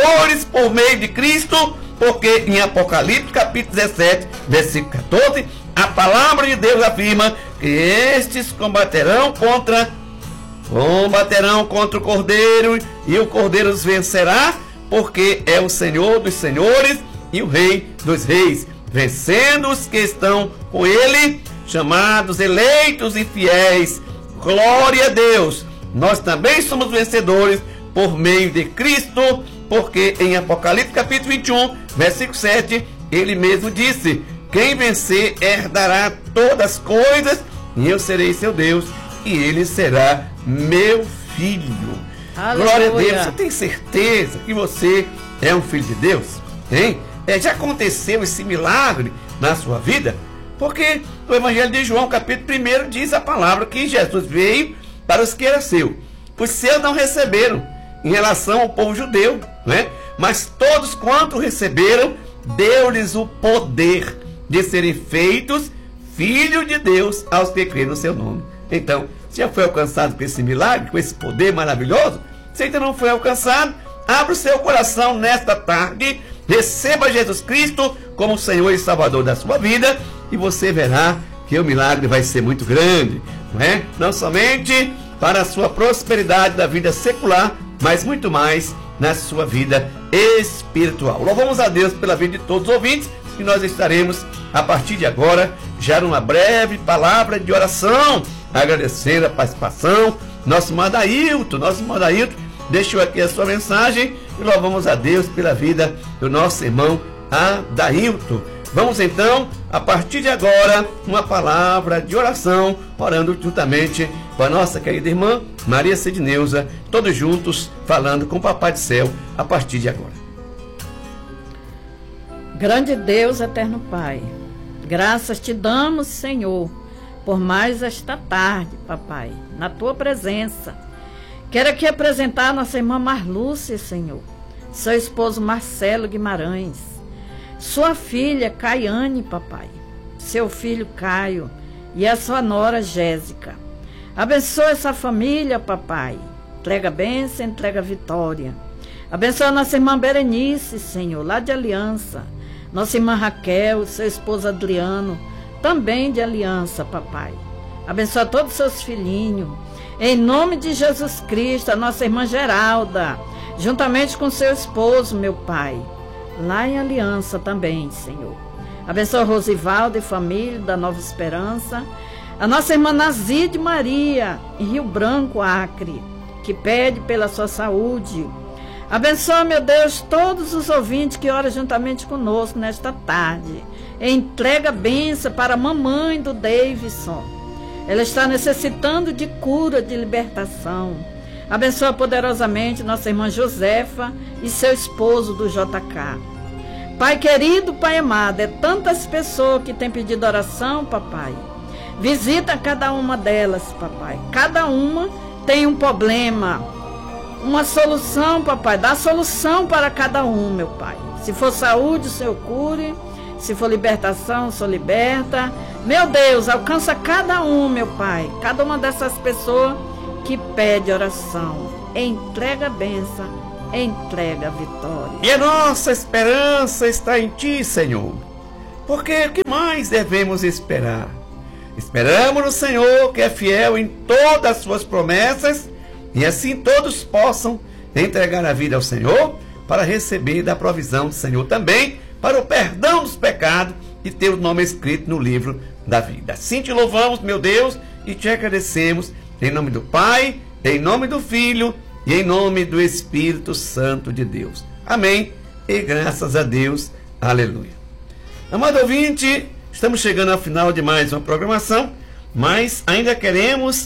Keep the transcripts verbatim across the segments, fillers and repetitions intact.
vencedores por meio de Cristo, porque em Apocalipse capítulo dezessete, versículo quatorze, a palavra de Deus afirma que estes combaterão contra combaterão contra o Cordeiro, e o Cordeiro os vencerá, porque é o Senhor dos senhores e o Rei dos reis, vencendo os que estão com ele, chamados, eleitos e fiéis. Glória a Deus! Nós também somos vencedores por meio de Cristo, porque em Apocalipse capítulo vinte e um, versículo sete, ele mesmo disse: quem vencer herdará todas as coisas, e eu serei seu Deus, e ele será meu filho. Aleluia. Glória a Deus! Você tem certeza que você é um filho de Deus? Hein? É, já aconteceu esse milagre na sua vida? Porque o Evangelho de João, capítulo um, diz a palavra que Jesus veio para os que eram seus. Os seus não receberam, em relação ao povo judeu, né? Mas todos quanto receberam, deu-lhes o poder de serem feitos filhos de Deus aos que creem no seu nome. Então, você já foi alcançado com esse milagre, com esse poder maravilhoso? Se ainda não foi alcançado, abra o seu coração nesta tarde, receba Jesus Cristo como Senhor e Salvador da sua vida, e você verá que o milagre vai ser muito grande, não é? Não somente para a sua prosperidade da vida secular, mas muito mais na sua vida espiritual. Louvamos a Deus pela vida de todos os ouvintes, e nós estaremos, a partir de agora, já numa breve palavra de oração, agradecendo a participação. Nosso Madailton, nosso Madailton deixou aqui a sua mensagem, e louvamos a Deus pela vida do nosso irmão Adailton. Vamos então, a partir de agora, uma palavra de oração, orando juntamente com a nossa querida irmã Maria Sidneuza, todos juntos, falando com o Papai do Céu, a partir de agora. Grande Deus, eterno Pai, graças te damos, Senhor, por mais esta tarde, Papai, na tua presença. Quero aqui apresentar a nossa irmã Marlúcia, Senhor, seu esposo Marcelo Guimarães, sua filha Caiane, Papai, seu filho Caio e a sua nora Jéssica. Abençoa essa família, Papai. Entrega a bênção, entrega a vitória. Abençoa a nossa irmã Berenice, Senhor, lá de Aliança. Nossa irmã Raquel, seu esposo Adriano, também de Aliança, Papai. Abençoa todos os seus filhinhos. Em nome de Jesus Cristo, a nossa irmã Geralda, juntamente com seu esposo, meu Pai, lá em Aliança também, Senhor. Abençoa Rosivaldo e família da Nova Esperança. A nossa irmã Nazide Maria, em Rio Branco, Acre, que pede pela sua saúde. Abençoa, meu Deus, todos os ouvintes que oram juntamente conosco nesta tarde. Entrega a bênção para a mamãe do Davidson. Ela está necessitando de cura, de libertação. Abençoa poderosamente nossa irmã Josefa e seu esposo do J K. Pai querido, Pai amado, é tantas pessoas que têm pedido oração, Papai. Visita cada uma delas, Papai. Cada uma tem um problema, uma solução, Papai. Dá solução para cada um, meu Pai. Se for saúde, o Senhor cure. Se for libertação, o Senhor liberta. Meu Deus, alcança cada um, meu Pai. Cada uma dessas pessoas que pede oração. Entrega a bênção, entrega a vitória. E a nossa esperança está em Ti, Senhor. Porque o que mais devemos esperar? Esperamos no Senhor, que é fiel em todas as suas promessas, e assim todos possam entregar a vida ao Senhor, para receber da provisão do Senhor também, para o perdão dos pecados, e ter o nome escrito no livro da vida. Assim te louvamos, meu Deus, e te agradecemos, em nome do Pai, em nome do Filho, e em nome do Espírito Santo de Deus. Amém, e graças a Deus, aleluia. Amado ouvinte, estamos chegando ao final de mais uma programação, mas ainda queremos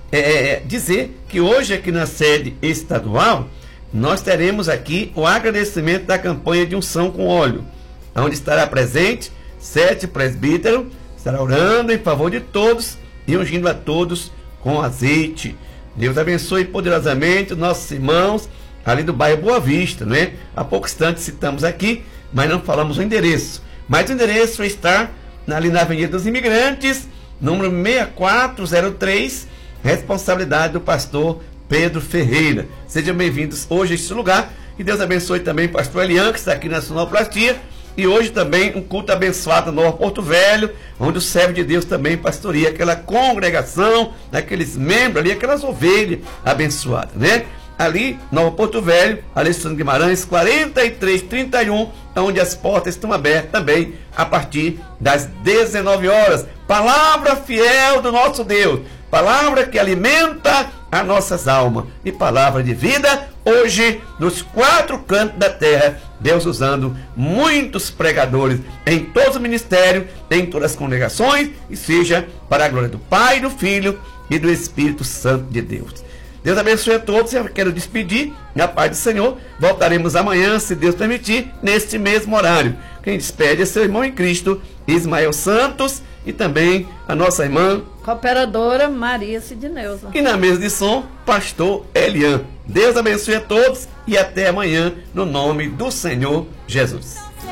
é, dizer que hoje aqui na sede estadual, nós teremos aqui o agradecimento da campanha de unção com óleo, onde estará presente sete presbíteros, estará orando em favor de todos e ungindo a todos com azeite. Deus abençoe poderosamente os nossos irmãos ali do bairro Boa Vista, não é? Há pouco instante citamos aqui, mas não falamos o endereço. Mas o endereço está ali na Avenida dos Imigrantes, número seis quatro zero três, responsabilidade do pastor Pedro Ferreira. Sejam bem-vindos hoje a este lugar, E Deus abençoe também o pastor Elian, que está aqui na sonoplastia. E hoje também um culto abençoado no Porto Velho, onde o servo de Deus também pastoreia aquela congregação, aqueles membros ali, aquelas ovelhas abençoadas, né? Ali, Nova Porto Velho, Alexandre Guimarães, quarenta e três trinta e um, onde as portas estão abertas também a partir das dezenove horas. Palavra fiel do nosso Deus, palavra que alimenta as nossas almas e palavra de vida, hoje, nos quatro cantos da terra, Deus usando muitos pregadores em todos os ministérios, em todas as congregações, e seja para a glória do Pai, do Filho e do Espírito Santo de Deus. Deus abençoe a todos. Eu quero despedir, na paz do Senhor. Voltaremos amanhã, se Deus permitir, neste mesmo horário. Quem despede é seu irmão em Cristo, Ismael Santos, e também a nossa irmã cooperadora Maria Sidneuza. E na mesa de som, pastor Elian. Deus abençoe a todos e até amanhã, no nome do Senhor Jesus.